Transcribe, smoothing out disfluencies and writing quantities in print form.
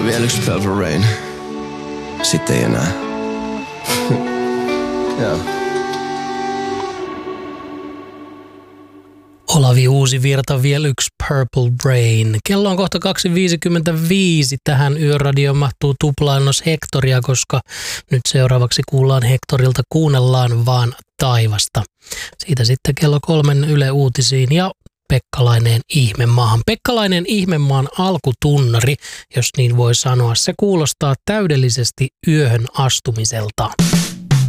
Vielä yksi Purple Rain. Sitten ei enää. Joo. Olavi Uusivirta, vielä yksi Purple Rain. Kello on kohta 2.55. Tähän Yöradioon mahtuu tuplaannos Hectoria, koska nyt seuraavaksi kuullaan Hectorilta Kuunnellaan vaan taivasta. Siitä sitten kello 3 Yle Uutisiin ja Pekkalainen Ihmemaahan. Pekkalainen Ihmemaan alkutunnari, jos niin voi sanoa. Se kuulostaa täydellisesti yöhön astumiselta.